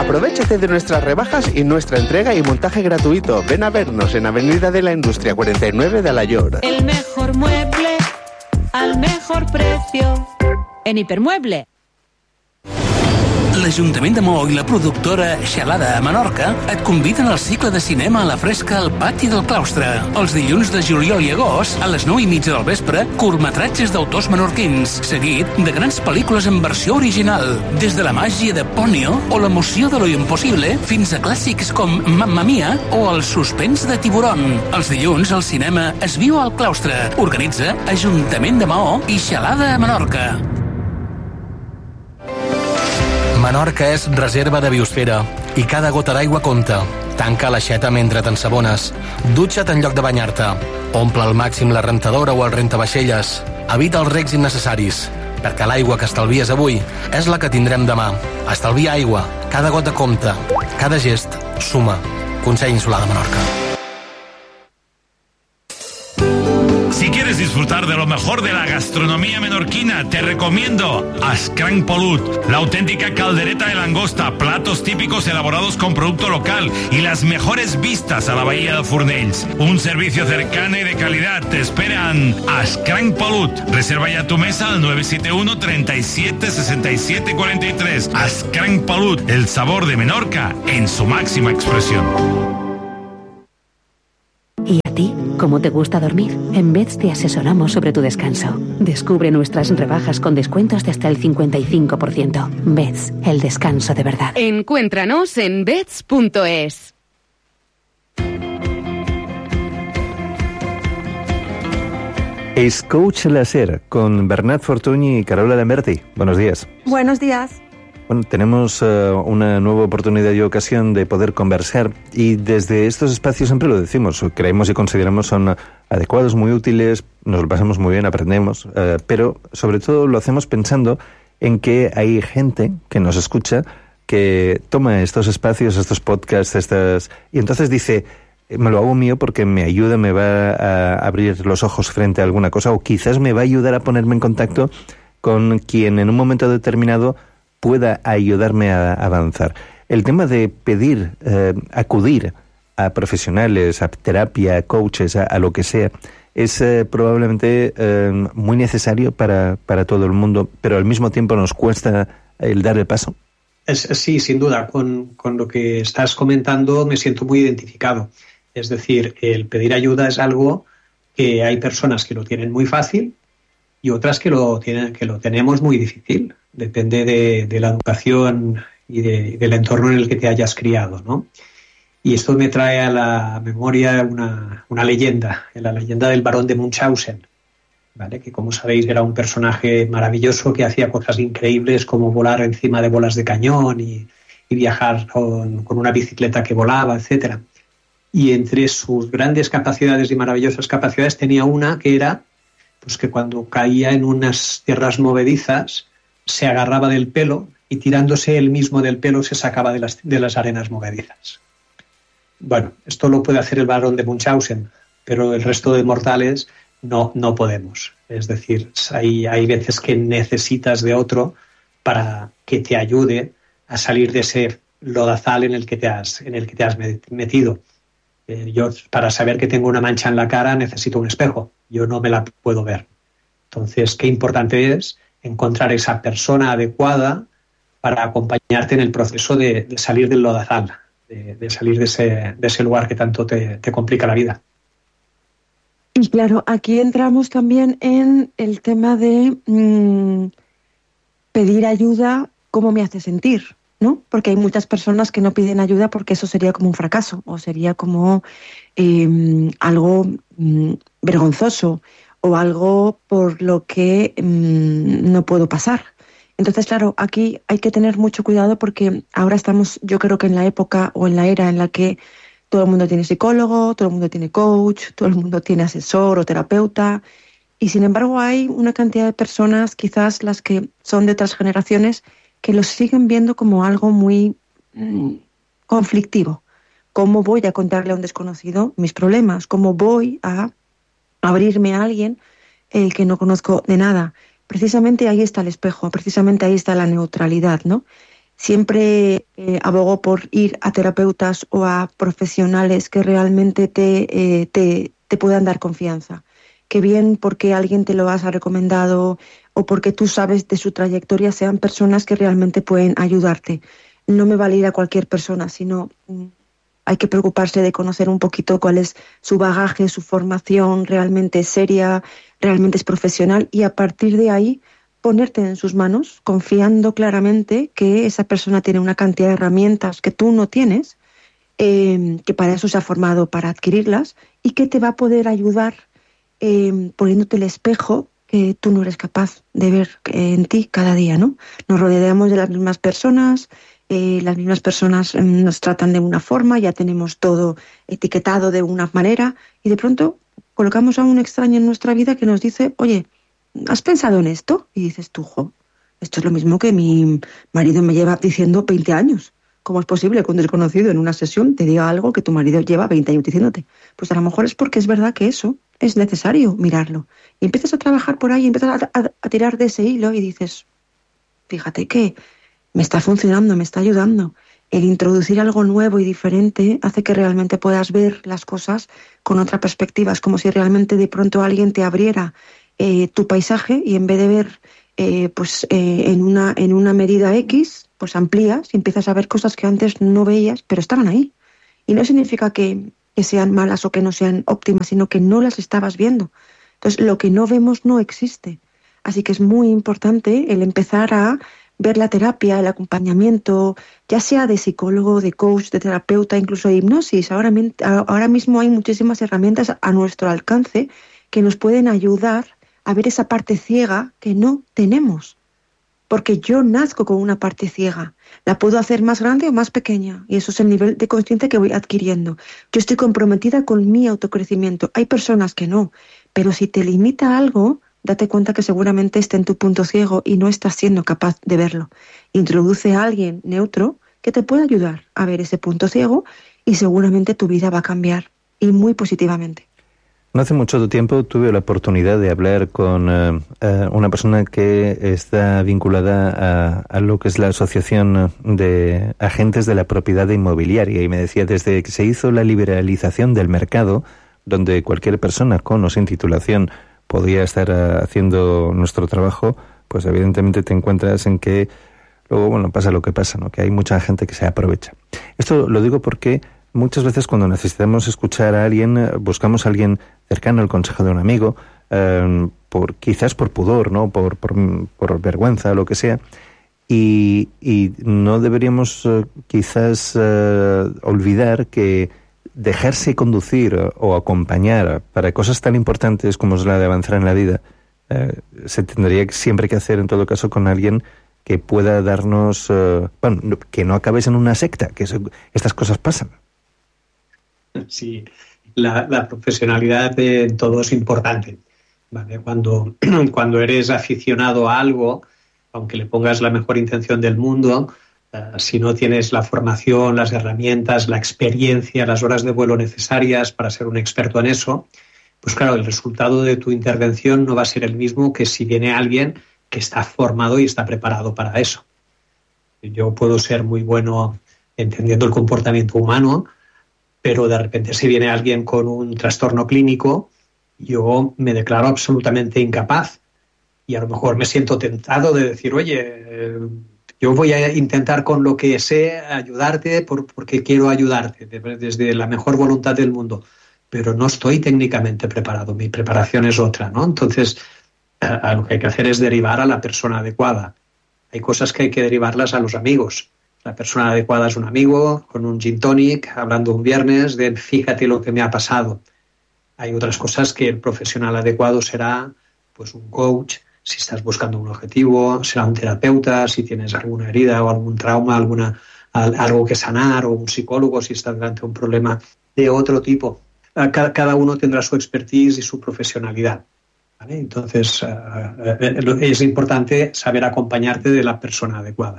Aprovéchate de nuestras rebajas y nuestra entrega y montaje gratuito. Ven a vernos en Avenida de la Industria 49 de Alaior. El mejor mueble al mejor precio en Hipermueble. L'Ajuntament de Maó i la productora Xalada a Menorca et conviden al cicle de cinema a la fresca al pati del claustre. Els dilluns de juliol i agost, a les 9:30 del vespre, curtmetratges d'autors menorquins, seguit de grans pel·lícules en versió original, des de la màgia de Ponyo o l'emoció de lo impossible fins a clàssics com Mamma Mia o el suspens de Tiburón. Els dilluns el cinema es viu al claustre. Organitza Ajuntament de Maó i Xalada a Menorca. Menorca és reserva de biosfera i cada gota d'aigua compta. Tanca l'aixeta mentre t'ensabones. Dutxa't en lloc de banyar-te. Omple al màxim la rentadora o el rentavaixelles. Evita els recs innecessaris, perquè l'aigua que estalvies avui és la que tindrem demà. Estalvia aigua. Cada gota compta. Cada gest suma. Consell Insular de Menorca. Si quieres disfrutar de lo mejor de la gastronomía menorquina, te recomiendo Ascranc Polut, la auténtica caldereta de langosta, platos típicos elaborados con producto local y las mejores vistas a la bahía de Fornells. Un servicio cercano y de calidad. Te esperan Ascranc Polut. Reserva ya tu mesa al 971 37 67 43. Ascranc Polut, el sabor de Menorca en su máxima expresión. ¿Y a ti? ¿Cómo te gusta dormir? En Beds te asesoramos sobre tu descanso. Descubre nuestras rebajas con descuentos de hasta el 55%. Beds, el descanso de verdad. Encuéntranos en beds.es. Es Coach Láser con Bernat Fortuny y Carola Lamberti. Buenos días. Buenos días. Bueno, tenemos una nueva oportunidad y ocasión de poder conversar y desde estos espacios siempre lo decimos, creemos y consideramos son adecuados, muy útiles, nos lo pasamos muy bien, aprendemos, pero sobre todo lo hacemos pensando en que hay gente que nos escucha que toma estos espacios, estos podcasts, y entonces dice, me lo hago mío porque me ayuda, me va a abrir los ojos frente a alguna cosa o quizás me va a ayudar a ponerme en contacto con quien en un momento determinado pueda ayudarme a avanzar. El tema de pedir, acudir a profesionales, a terapia, a coaches, a lo que sea, es probablemente muy necesario para todo el mundo, pero al mismo tiempo nos cuesta el dar el paso. Sí, sin duda. Con lo que estás comentando me siento muy identificado. Es decir, el pedir ayuda es algo que hay personas que lo tienen muy fácil y otras que lo tenemos muy difícil. Depende de la educación y del entorno en el que te hayas criado, ¿no? Y esto me trae a la memoria una leyenda, la leyenda del barón de Munchausen, ¿vale? Que, como sabéis, era un personaje maravilloso que hacía cosas increíbles como volar encima de bolas de cañón y viajar con una bicicleta que volaba, etcétera. Y entre sus grandes capacidades y maravillosas capacidades tenía una que era pues que cuando caía en unas tierras movedizas se agarraba del pelo y tirándose él mismo del pelo se sacaba de las arenas movedizas. Bueno, esto lo puede hacer el barón de Munchausen, pero el resto de mortales no podemos. Es decir, hay veces que necesitas de otro para que te ayude a salir de ese lodazal en el que te has metido. Yo, para saber que tengo una mancha en la cara, necesito un espejo. Yo no me la puedo ver. Entonces, qué importante es encontrar esa persona adecuada para acompañarte en el proceso de salir del lodazal, de salir de ese lugar que tanto te complica la vida. Y claro, aquí entramos también en el tema de pedir ayuda, cómo me hace sentir, ¿no? Porque hay muchas personas que no piden ayuda porque eso sería como un fracaso o sería como algo vergonzoso o algo por lo que no puedo pasar. Entonces, claro, aquí hay que tener mucho cuidado porque ahora estamos, yo creo que en la época o en la era en la que todo el mundo tiene psicólogo, todo el mundo tiene coach, todo el mundo tiene asesor o terapeuta, y sin embargo hay una cantidad de personas, quizás las que son de otras generaciones, que lo siguen viendo como algo muy conflictivo. ¿Cómo voy a contarle a un desconocido mis problemas? ¿Cómo voy a abrirme a alguien que no conozco de nada? Precisamente ahí está el espejo, precisamente ahí está la neutralidad, ¿no? Siempre abogo por ir a terapeutas o a profesionales que realmente te puedan dar confianza. Que bien porque alguien te lo ha recomendado o porque tú sabes de su trayectoria, sean personas que realmente pueden ayudarte. No me vale ir a cualquier persona, sino hay que preocuparse de conocer un poquito cuál es su bagaje, su formación, realmente es seria, realmente es profesional, y a partir de ahí ponerte en sus manos, confiando claramente que esa persona tiene una cantidad de herramientas que tú no tienes, que para eso se ha formado, para adquirirlas, y que te va a poder ayudar poniéndote el espejo que tú no eres capaz de ver en ti cada día, ¿no? Nos rodeamos de las mismas personas nos tratan de una forma, ya tenemos todo etiquetado de una manera, y de pronto colocamos a un extraño en nuestra vida que nos dice, oye, ¿has pensado en esto? Y dices tú, esto es lo mismo que mi marido me lleva diciendo 20 años. ¿Cómo es posible que un desconocido en una sesión te diga algo que tu marido lleva 20 años diciéndote? Pues a lo mejor es porque es verdad que eso es necesario mirarlo. Y empiezas a trabajar por ahí, y empiezas a tirar de ese hilo y dices, fíjate que me está funcionando, me está ayudando. El introducir algo nuevo y diferente hace que realmente puedas ver las cosas con otra perspectiva. Es como si realmente de pronto alguien te abriera tu paisaje, y en vez de ver en una medida X, pues amplías y empiezas a ver cosas que antes no veías, pero estaban ahí. Y no significa que sean malas o que no sean óptimas, sino que no las estabas viendo. Entonces, lo que no vemos no existe. Así que es muy importante el empezar a ver la terapia, el acompañamiento, ya sea de psicólogo, de coach, de terapeuta, incluso de hipnosis. Ahora mismo hay muchísimas herramientas a nuestro alcance que nos pueden ayudar a ver esa parte ciega que no tenemos. Porque yo nazco con una parte ciega. La puedo hacer más grande o más pequeña. Y eso es el nivel de conciencia que voy adquiriendo. Yo estoy comprometida con mi autocrecimiento. Hay personas que no. Pero si te limita algo, date cuenta que seguramente está en tu punto ciego y no estás siendo capaz de verlo. Introduce a alguien neutro que te pueda ayudar a ver ese punto ciego, y seguramente tu vida va a cambiar, y muy positivamente. No hace mucho tiempo tuve la oportunidad de hablar con una persona que está vinculada a lo que es la Asociación de Agentes de la Propiedad Inmobiliaria, y me decía, desde que se hizo la liberalización del mercado, donde cualquier persona con o sin titulación podía estar haciendo nuestro trabajo, pues evidentemente te encuentras en que luego, bueno, pasa lo que pasa, ¿no? Que hay mucha gente que se aprovecha. Esto lo digo porque muchas veces cuando necesitamos escuchar a alguien, buscamos a alguien cercano, el consejo de un amigo, quizás por pudor, ¿no? Por vergüenza, lo que sea, y no deberíamos quizás olvidar que dejarse conducir o acompañar para cosas tan importantes como es la de avanzar en la vida, se tendría siempre que hacer en todo caso con alguien que pueda darnos, que no acabes en una secta, que estas cosas pasan. Sí, la profesionalidad de todo es importante, ¿vale? Cuando eres aficionado a algo, aunque le pongas la mejor intención del mundo, si no tienes la formación, las herramientas, la experiencia, las horas de vuelo necesarias para ser un experto en eso, pues claro, el resultado de tu intervención no va a ser el mismo que si viene alguien que está formado y está preparado para eso. Yo puedo ser muy bueno entendiendo el comportamiento humano, pero de repente si viene alguien con un trastorno clínico, yo me declaro absolutamente incapaz, y a lo mejor me siento tentado de decir, oye, yo voy a intentar con lo que sé ayudarte porque quiero ayudarte desde la mejor voluntad del mundo, pero no estoy técnicamente preparado, mi preparación es otra, ¿no? Entonces, lo que hay que hacer es derivar a la persona adecuada. Hay cosas que hay que derivarlas a los amigos. La persona adecuada es un amigo con un gin tonic, hablando un viernes de fíjate lo que me ha pasado. Hay otras cosas que el profesional adecuado será pues un coach, si estás buscando un objetivo, será un terapeuta, si tienes alguna herida o algún trauma, algo que sanar, o un psicólogo si estás delante de un problema de otro tipo. Cada uno tendrá su expertise y su profesionalidad, ¿vale? Entonces, es importante saber acompañarte de la persona adecuada.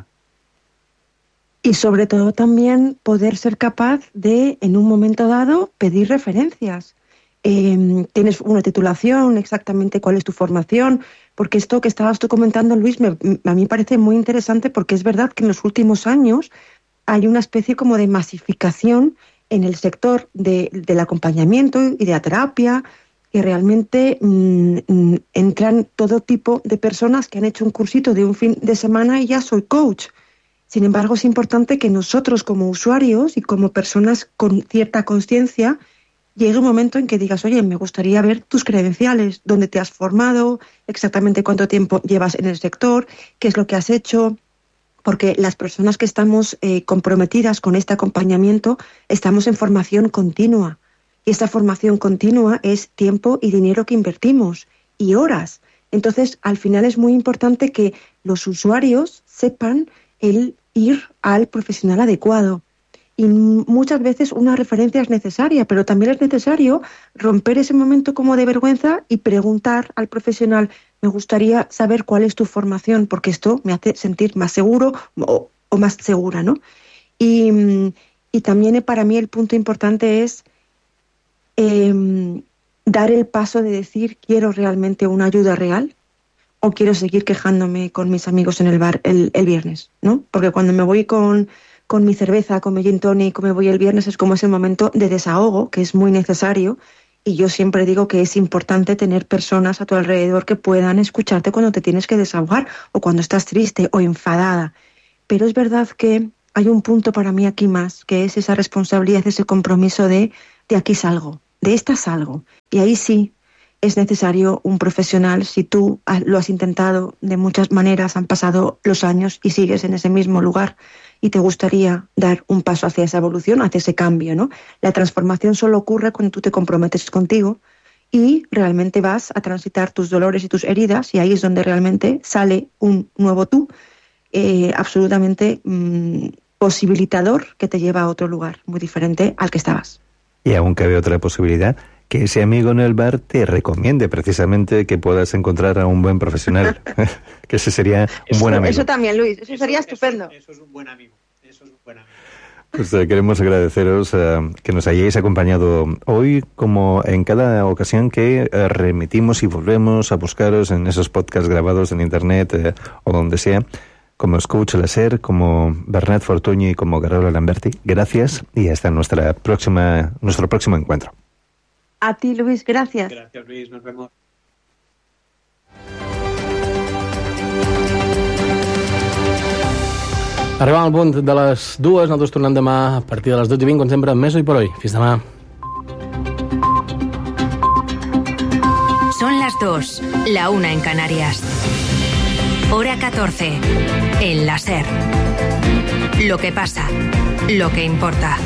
Y sobre todo también poder ser capaz de, en un momento dado, pedir referencias. Tienes una titulación, exactamente cuál es tu formación, porque esto que estabas tú comentando, Luis, a mí me parece muy interesante, porque es verdad que en los últimos años hay una especie como de masificación en el sector del acompañamiento y de la terapia, que realmente entran todo tipo de personas que han hecho un cursito de un fin de semana y ya soy coach. Sin embargo, es importante que nosotros como usuarios y como personas con cierta conciencia llegue un momento en que digas, oye, me gustaría ver tus credenciales, dónde te has formado, exactamente cuánto tiempo llevas en el sector, qué es lo que has hecho, porque las personas que estamos comprometidas con este acompañamiento estamos en formación continua. Y esta formación continua es tiempo y dinero que invertimos y horas. Entonces, al final es muy importante que los usuarios sepan el ir al profesional adecuado. Y muchas veces una referencia es necesaria, pero también es necesario romper ese momento como de vergüenza y preguntar al profesional, me gustaría saber cuál es tu formación, porque esto me hace sentir más seguro o más segura, ¿no? Y también para mí el punto importante es dar el paso de decir, quiero realmente una ayuda real o quiero seguir quejándome con mis amigos en el bar el viernes, ¿no? Porque cuando me voy con mi cerveza, con mi gin tonic, me voy el viernes, es como ese momento de desahogo que es muy necesario, y yo siempre digo que es importante tener personas a tu alrededor que puedan escucharte cuando te tienes que desahogar o cuando estás triste o enfadada. Pero es verdad que hay un punto para mí aquí más, que es esa responsabilidad, ese compromiso de aquí salgo, de esta salgo. Y ahí sí es necesario un profesional. Si tú lo has intentado de muchas maneras, han pasado los años y sigues en ese mismo lugar y te gustaría dar un paso hacia esa evolución, hacia ese cambio, ¿no? La transformación solo ocurre cuando tú te comprometes contigo y realmente vas a transitar tus dolores y tus heridas, y ahí es donde realmente sale un nuevo tú, absolutamente posibilitador, que te lleva a otro lugar muy diferente al que estabas. Y aún cabe otra posibilidad, que ese amigo en el bar te recomiende precisamente que puedas encontrar a un buen profesional, que ese sería un buen amigo. Eso también, Luis, eso sería estupendo. Eso es un buen amigo, eso es un buen amigo. Pues queremos agradeceros que nos hayáis acompañado hoy, como en cada ocasión que remitimos y volvemos a buscaros en esos podcasts grabados en internet o donde sea, como Coach Láser, como Bernat Fortuny y como Carola Lamberti. Gracias y hasta nuestro próximo encuentro. A ti, Luis, gracias. Gracias, Luis, nos vemos. Arribem al punt de les 2, nosaltres tornem demà a partir de les 12:20, com sempre, més hoy por hoy. Fins demà. Son las 2, la 1 en Canarias. Hora 14, el láser. Lo que pasa, lo que importa.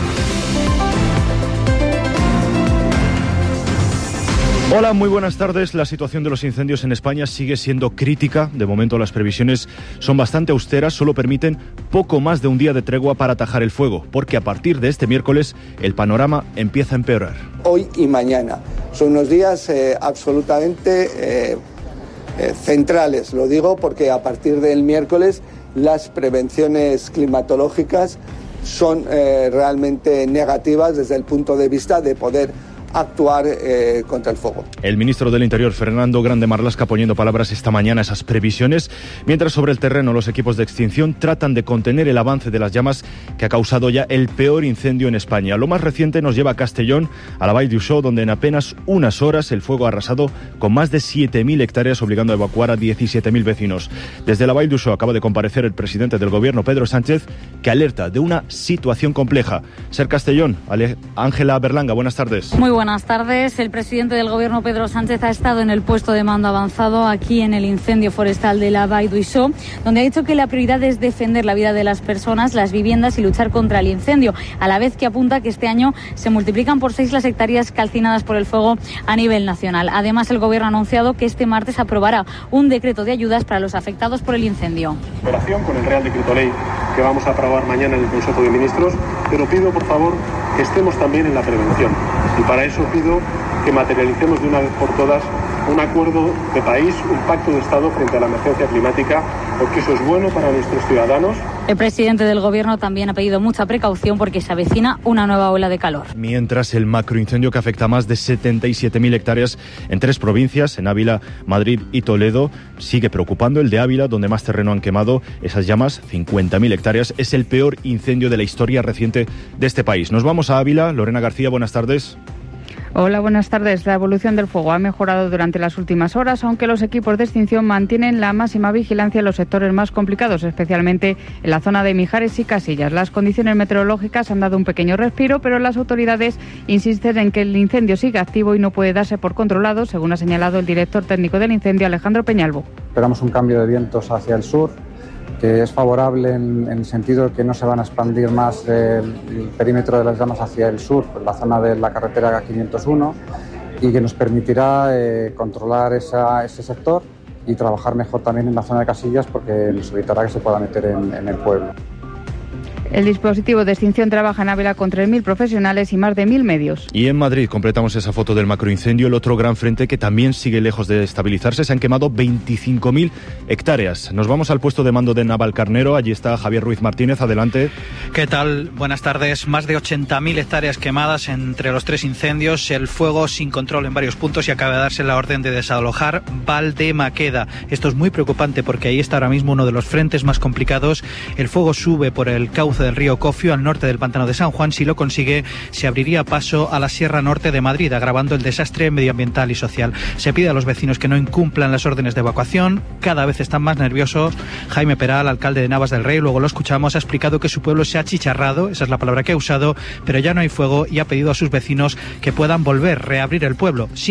Hola, muy buenas tardes. La situación de los incendios en España sigue siendo crítica. De momento las previsiones son bastante austeras, solo permiten poco más de un día de tregua para atajar el fuego, porque a partir de este miércoles el panorama empieza a empeorar. Hoy y mañana son unos días absolutamente centrales, lo digo porque a partir del miércoles las prevenciones climatológicas son realmente negativas desde el punto de vista de poder actuar contra el fuego. El ministro del Interior, Fernando Grande Marlaska, poniendo palabras esta mañana a esas previsiones, mientras sobre el terreno los equipos de extinción tratan de contener el avance de las llamas que ha causado ya el peor incendio en España. Lo más reciente nos lleva a Castellón, a la Vall d'Uixó, donde en apenas unas horas el fuego ha arrasado con más de 7.000 hectáreas, obligando a evacuar a 17.000 vecinos. Desde la Vall d'Uixó acaba de comparecer el presidente del gobierno, Pedro Sánchez, que alerta de una situación compleja. Ser Castellón, Ángela Berlanga, buenas tardes. Muy buenas tardes. El presidente del Gobierno, Pedro Sánchez, ha estado en el puesto de mando avanzado aquí en el incendio forestal de la Vall d'Uixó, donde ha dicho que la prioridad es defender la vida de las personas, las viviendas y luchar contra el incendio, a la vez que apunta que este año se multiplican por 6 las hectáreas calcinadas por el fuego a nivel nacional. Además, el Gobierno ha anunciado que este martes aprobará un decreto de ayudas para los afectados por el incendio. Operación con el Real Decreto Ley que vamos a aprobar mañana en el Consejo de Ministros, pero pido, por favor, que estemos también en la prevención. Y para eso pido que materialicemos de una vez por todas un acuerdo de país, un pacto de Estado frente a la emergencia climática, porque eso es bueno para nuestros ciudadanos. El presidente del Gobierno también ha pedido mucha precaución porque se avecina una nueva ola de calor. Mientras el macroincendio que afecta a más de 77.000 hectáreas en 3 provincias, en Ávila, Madrid y Toledo, sigue preocupando. El de Ávila, donde más terreno han quemado esas llamas, 50.000 hectáreas, es el peor incendio de la historia reciente de este país. Nos vamos a Ávila. Lorena García, buenas tardes. Hola, buenas tardes. La evolución del fuego ha mejorado durante las últimas horas, aunque los equipos de extinción mantienen la máxima vigilancia en los sectores más complicados, especialmente en la zona de Mijares y Casillas. Las condiciones meteorológicas han dado un pequeño respiro, pero las autoridades insisten en que el incendio sigue activo y no puede darse por controlado, según ha señalado el director técnico del incendio, Alejandro Peñalvo. Esperamos un cambio de vientos hacia el sur, que es favorable en el sentido de que no se van a expandir más el perímetro de las llamas hacia el sur, por la zona de la carretera 501, y que nos permitirá controlar ese sector y trabajar mejor también en la zona de Casillas, porque nos evitará que se pueda meter en el pueblo. El dispositivo de extinción trabaja en Ávila con 3.000 profesionales y más de 1.000 medios. Y en Madrid completamos esa foto del macroincendio, el otro gran frente que también sigue lejos de estabilizarse. Se han quemado 25.000 hectáreas. Nos vamos al puesto de mando de Navalcarnero. Allí está Javier Ruiz Martínez. Adelante. ¿Qué tal? Buenas tardes. Más de 80.000 hectáreas quemadas entre los 3 incendios. El fuego sin control en varios puntos y acaba de darse la orden de desalojar Valdemaqueda. Esto es muy preocupante porque ahí está ahora mismo uno de los frentes más complicados. El fuego sube por el cauce del río Cofio al norte del pantano de San Juan. Si lo consigue, se abriría paso a la Sierra Norte de Madrid, agravando el desastre medioambiental y social. Se pide a los vecinos que no incumplan las órdenes de evacuación. Cada vez están más nerviosos. Jaime Peral, alcalde de Navas del Rey, luego lo escuchamos, ha explicado que su pueblo se ha achicharrado, esa es la palabra que ha usado, pero ya no hay fuego y ha pedido a sus vecinos que puedan volver, reabrir el pueblo.